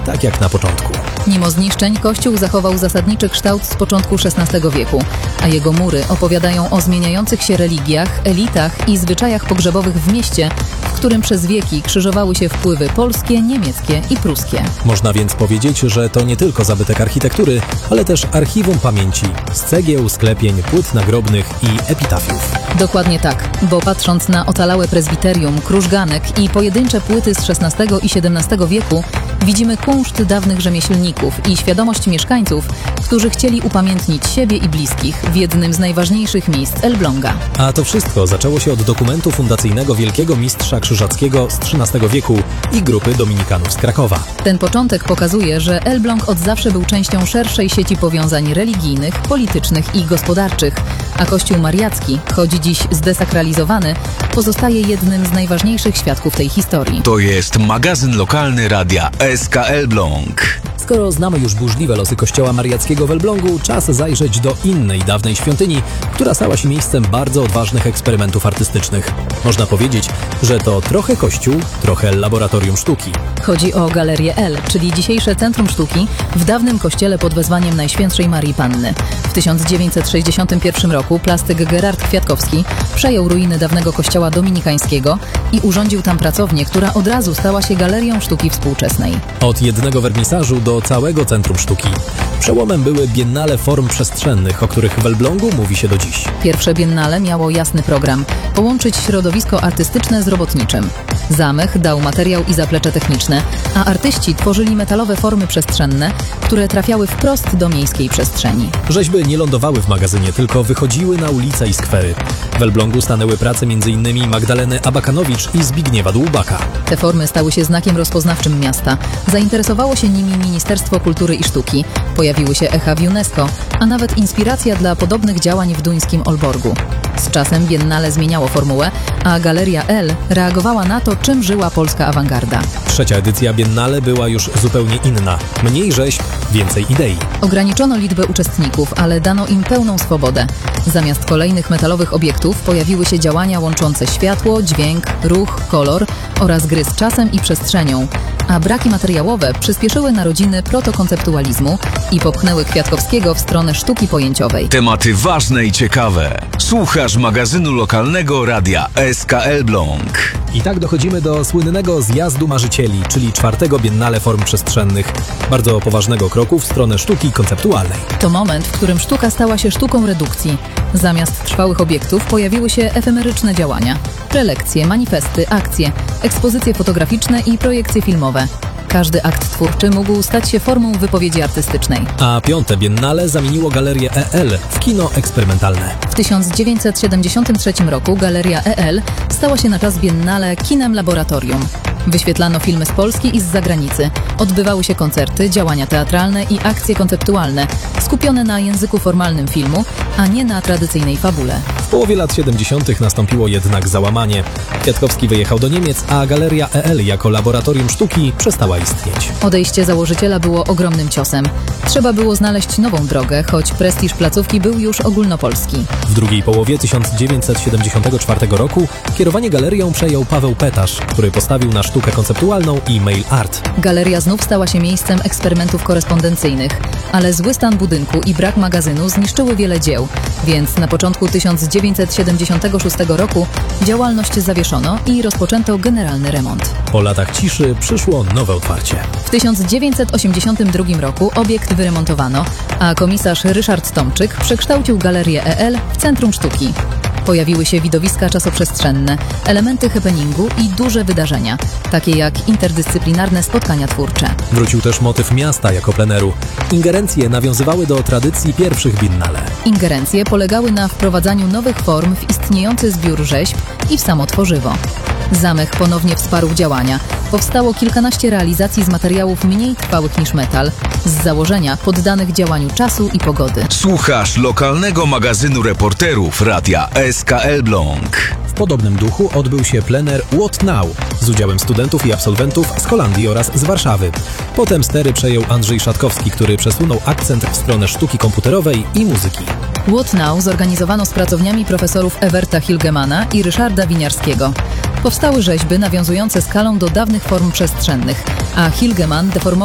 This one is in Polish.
tak jak na początku. Mimo zniszczeń kościół zachował zasadniczy kształt z początku XVI wieku, a jego mury opowiadają o zmieniających się religiach, elitach i zwyczajach pogrzebowych w mieście, w którym przez wieki krzyżowały się wpływy polskie, niemieckie i pruskie. Można więc powiedzieć, że to nie tylko zabytek architektury, ale też archiwum pamięci z cegieł, sklepień, płyt nagrobnych i epitafiów. Dokładnie tak, bo patrząc na ocalałe prezbiterium, krużganek i pojedyncze płyty z XVI i XVII wieku, widzimy kunszt dawnych rzemieślników i świadomość mieszkańców, którzy chcieli upamiętnić siebie i bliskich w jednym z najważniejszych miejsc Elbląga. A to wszystko zaczęło się od dokumentu fundacyjnego wielkiego mistrza krzyżackiego z XIII wieku i grupy dominikanów z Krakowa. Ten początek pokazuje, że Elbląg od zawsze był częścią szerszej sieci powiązań religijnych, politycznych i gospodarczych, a Kościół Mariacki, choć dziś zdesakralizowany, pozostaje jednym z najważniejszych świadków tej historii. To jest magazyn lokalny radia SK Elbląg. Skoro znamy już burzliwe losy kościoła mariackiego w Elblągu, czas zajrzeć do innej dawnej świątyni, która stała się miejscem bardzo odważnych eksperymentów artystycznych. Można powiedzieć, że to trochę kościół, trochę laboratorium sztuki. Chodzi o Galerię L, czyli dzisiejsze Centrum Sztuki w dawnym kościele pod wezwaniem Najświętszej Marii Panny. W 1961 roku plastyk Gerard Kwiatkowski przejął ruiny dawnego kościoła dominikańskiego i urządził tam pracownię, która od razu stała się galerią sztuki współczesnej. Od jednego wernisażu do całego Centrum Sztuki. Przełomem były biennale form przestrzennych, o których w Elblągu mówi się do dziś. Pierwsze biennale miało jasny program – połączyć środowisko artystyczne z robotniczym. Zamach dał materiał i zaplecze techniczne, a artyści tworzyli metalowe formy przestrzenne, które trafiały wprost do miejskiej przestrzeni. Rzeźby nie lądowały w magazynie, tylko wychodziły na ulice i skwery. W Elblągu stanęły prace m.in. Magdaleny Abakanowicz i Zbigniewa Dłubaka. Te formy stały się znakiem rozpoznawczym miasta. Zainteresowało się nimi Ministerstwo Kultury i Sztuki. Pojawiły się echa w UNESCO, a nawet inspiracja dla podobnych działań w duńskim Olborgu. Z czasem biennale zmieniało formułę, a Galeria L reagowała na to, czym żyła polska awangarda. Trzecia edycja biennale była już zupełnie inna. Mniej rzeźb, więcej idei. Ograniczono liczbę uczestników, ale dano im pełną swobodę. Zamiast kolejnych metalowych obiektów pojawiły się działania łączące światło, dźwięk, ruch, kolor oraz gry z czasem i przestrzenią. A braki materiałowe przyspieszyły narodziny protokonceptualizmu i popchnęły Kwiatkowskiego w stronę sztuki pojęciowej. Tematy ważne i ciekawe. Słuchasz magazynu lokalnego radia SK Elbląg. I tak dochodzimy do słynnego Zjazdu Marzycieli, czyli czwartego biennale form przestrzennych. Bardzo poważnego kroku w stronę sztuki konceptualnej. To moment, w którym sztuka stała się sztuką redukcji. Zamiast trwałych obiektów pojawiły się efemeryczne działania. Prelekcje, manifesty, akcje, ekspozycje fotograficzne i projekcje filmowe. Każdy akt twórczy mógł stać się formą wypowiedzi artystycznej. A piąte biennale zamieniło Galerię EL w kino eksperymentalne. W 1973 roku Galeria EL stała się na czas biennale kinem laboratorium. Wyświetlano filmy z Polski i z zagranicy. Odbywały się koncerty, działania teatralne i akcje konceptualne, skupione na języku formalnym filmu, a nie na tradycyjnej fabule. W połowie lat 70. nastąpiło jednak załamanie. Kwiatkowski wyjechał do Niemiec, a Galeria EL jako laboratorium sztuki przestała istnieć. Odejście założyciela było ogromnym ciosem. Trzeba było znaleźć nową drogę, choć prestiż placówki był już ogólnopolski. W drugiej połowie 1974 roku kierowanie galerią przejął Paweł Petasz, który postawił na sztukę konceptualną i mail art. Galeria znów stała się miejscem eksperymentów korespondencyjnych, ale zły stan budynku i brak magazynu zniszczyły wiele dzieł, więc na początku 1976 roku działalność zawieszono i rozpoczęto generalny remont. Po latach ciszy przyszło nowe otwarcie. W 1982 roku obiekt wyremontowano, a komisarz Ryszard Tomczyk przekształcił Galerię EL w Centrum Sztuki. Pojawiły się widowiska czasoprzestrzenne, elementy happeningu i duże wydarzenia, takie jak interdyscyplinarne spotkania twórcze. Wrócił też motyw miasta jako pleneru. Ingerencje nawiązywały do tradycji pierwszych biennale. Ingerencje polegały na wprowadzaniu nowych form w istniejący zbiór rzeźb i w samo tworzywo. Zamach ponownie wsparł działania. Powstało kilkanaście realizacji z materiałów mniej trwałych niż metal, z założenia poddanych działaniu czasu i pogody. Słuchasz lokalnego magazynu reporterów radia SK Elbląg. W podobnym duchu odbył się plener What Now z udziałem studentów i absolwentów z Holandii oraz z Warszawy. Potem stery przejął Andrzej Szatkowski, który przesunął akcent w stronę sztuki komputerowej i muzyki. What Now zorganizowano z pracowniami profesorów Ewerta Hilgemana i Ryszarda Winiarskiego. Powstały rzeźby nawiązujące skalą do dawnych form przestrzennych, a Hilgeman deformował